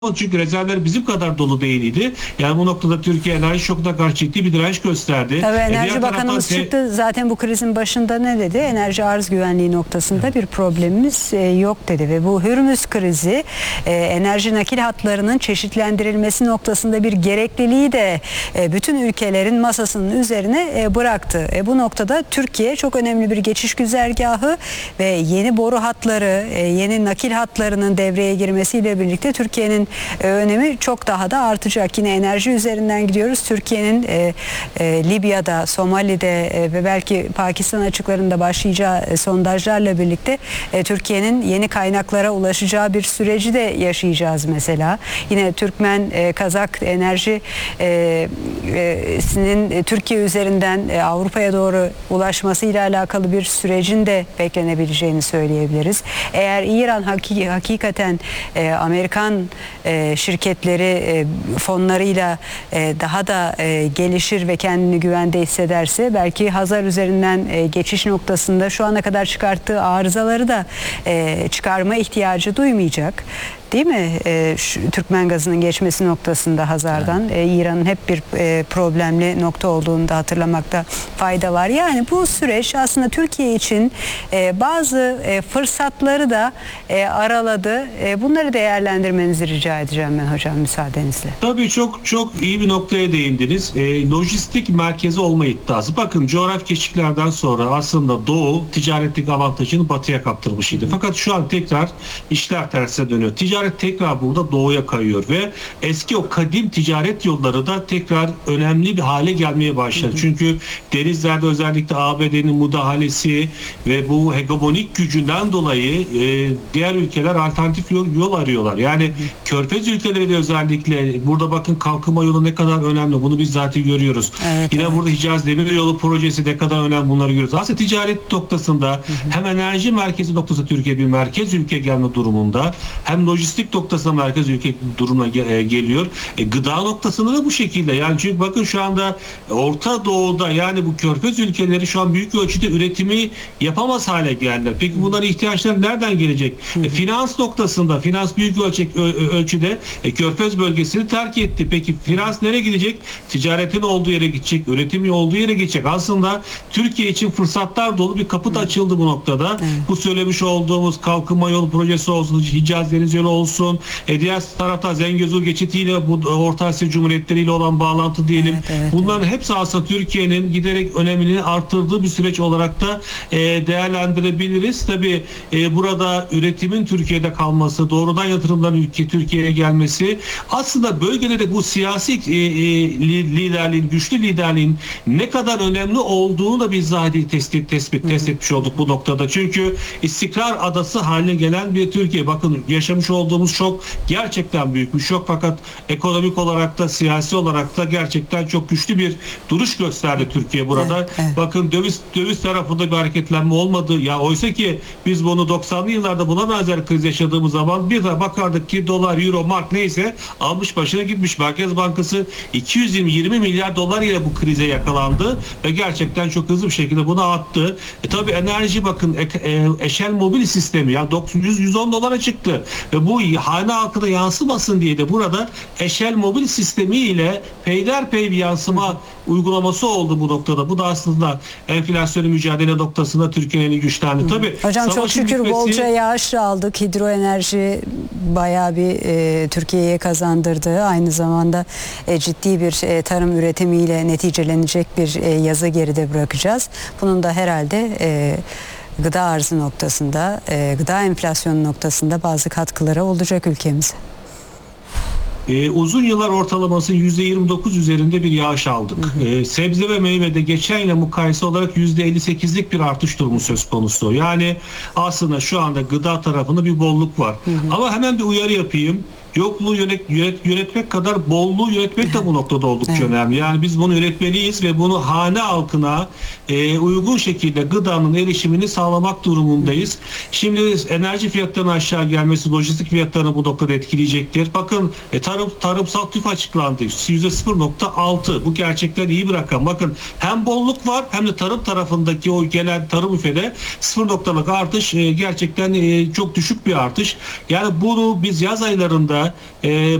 Çünkü rezervler bizim kadar dolu değildi. Yani bu noktada Türkiye enerji şokuna karşı ciddi bir direnç gösterdi. Tabii Enerji Bakanımız çıktı. Zaten bu krizin başında ne dedi? Enerji arz güvenliği noktasında bir problemimiz yok dedi. Ve bu Hürmüz krizi enerji nakil hatlarının çeşitlendirilmesi noktasında bir gerekliliği de bütün ülkelerin masasının üzerine bıraktı. Bu noktada Türkiye çok önemli bir geçiş güzergahı ve yeni boru hatları, yeni nakil hatlarının devreye girmesiyle birlikte Türkiye'nin önemi çok daha da artacak. Yine enerji üzerinden gidiyoruz. Türkiye'nin Libya'da, Somali'de ve belki Pakistan açıklarında başlayacağı sondajlarla birlikte Türkiye'nin yeni kaynaklara ulaşacağı bir süreci de yaşayacağız mesela. Yine Türkmen, Kazak enerjisinin Türkiye üzerinden Avrupa'ya doğru ulaşmasıyla alakalı bir sürecin de beklenebileceğini söyleyebiliriz. Eğer İran hakikaten Amerikan şirketleri fonlarıyla daha da gelişir ve kendini güvende hissederse belki Hazar üzerinden geçiş noktasında şu ana kadar çıkarttığı arızaları da çıkarma ihtiyacı duymayacak. Değil mi? Türkmen gazının geçmesi noktasında Hazar'dan İran'ın hep bir problemli nokta olduğunu da hatırlamakta fayda var. Yani bu süreç aslında Türkiye için bazı fırsatları da araladı. Bunları değerlendirmenizi rica edeceğim ben hocam müsaadenizle. Tabii çok iyi bir noktaya değindiniz. Lojistik merkezi olma iddiası. Bakın coğrafi keşiflerden sonra aslında Doğu ticaretlik avantajını Batı'ya kaptırmışydı. Fakat şu an tekrar işler terse dönüyor. Ticaret tekrar burada doğuya kayıyor ve eski o kadim ticaret yolları da tekrar önemli bir hale gelmeye başladı. Çünkü denizlerde özellikle ABD'nin müdahalesi ve bu hegemonik gücünden dolayı diğer ülkeler alternatif yol arıyorlar. Yani Körfez ülkeleri de özellikle burada bakın kalkınma yolu ne kadar önemli. Bunu biz zaten görüyoruz. Yine burada Hicaz Demiryolu projesi ne kadar önemli, bunları görüyoruz. Aslında ticaret noktasında hem enerji merkezi noktasında Türkiye bir merkez ülke gelme durumunda, hem lojistik noktasında merkez ülke durumuna geliyor. Gıda noktasında da bu şekilde. Yani çünkü bakın şu anda Orta Doğu'da yani bu Körfez ülkeleri şu an büyük ölçüde üretimi yapamaz hale geldiler. Peki bunların ihtiyaçları nereden gelecek? Finans noktasında, finans büyük ölçüde Körfez bölgesini terk etti. Peki finans nereye gidecek? Ticaretin olduğu yere gidecek, üretimin olduğu yere gidecek. Aslında Türkiye için fırsatlar dolu bir kapı da açıldı bu noktada. Bu söylemiş olduğumuz kalkınma yolu projesi olsun, Hicaz Deniz Yolu olsun, diğer tarafta Zengezur geçitiyle bu Orta Asya Cumhuriyetleriyle olan bağlantı diyelim. Bunların hepsi aslında Türkiye'nin giderek önemini arttırdığı bir süreç olarak da değerlendirebiliriz. Tabii burada üretimin Türkiye'de kalması, doğrudan yatırımların Türkiye'ye gelmesi, aslında bölgede de bu siyasi liderliğin, güçlü liderliğin ne kadar önemli olduğunu da biz zaten test etmiş olduk bu noktada. Çünkü istikrar adası haline gelen bir Türkiye. Bakın yaşamış olduğumuz şok gerçekten büyük bir şok, fakat ekonomik olarak da siyasi olarak da gerçekten çok güçlü bir duruş gösterdi Türkiye burada. Bakın döviz tarafında bir hareketlenme olmadı. Ya oysa ki biz bunu 90'lı yıllarda buna benzer kriz yaşadığımız zaman bir de bakardık ki dolar, euro, mark neyse almış başına gitmiş. Merkez Bankası 220 milyar dolar ile bu krize yakalandı ve gerçekten çok hızlı bir şekilde bunu attı. Tabii enerji bakın Eşel Mobil sistemi ya 110 dolara çıktı ve bu hane halkına yansımasın diye de burada Eşel Mobil sistemi ile peyderpey bir yansıma uygulaması oldu bu noktada. Bu da aslında enflasyonu mücadele noktasında Türkiye'nin güçlendi. Tabii hocam çok şükür bolca yağış aldık. Hidroenerji bayağı bir Türkiye'ye kazandırdı. Aynı zamanda ciddi bir tarım üretimiyle neticelenecek bir yazı geride bırakacağız. Bunun da herhalde gıda arzı noktasında, gıda enflasyonu noktasında bazı katkıları olacak ülkemize. Uzun yıllar ortalaması %29 üzerinde bir yağış aldık. Sebze ve meyvede geçen yıla mukayese olarak %58'lik bir artış durumu söz konusu. Yani aslında şu anda gıda tarafında bir bolluk var. Ama hemen bir uyarı yapayım. Yokluğu yönetmek kadar bolluğu yönetmek de bu noktada oldukça önemli. Yani biz bunu üretmeliyiz ve bunu hane halkına uygun şekilde gıdanın erişimini sağlamak durumundayız. Şimdi enerji fiyatlarının aşağı gelmesi lojistik fiyatlarını bu noktada etkileyecektir. Bakın tarımsal tüfe açıklandı. %0.6. Bu gerçekten iyi bir rakam. Bakın hem bolluk var hem de tarım tarafındaki o gelen tarım üfede 0.'lık artış gerçekten çok düşük bir artış. Yani bunu biz yaz aylarında da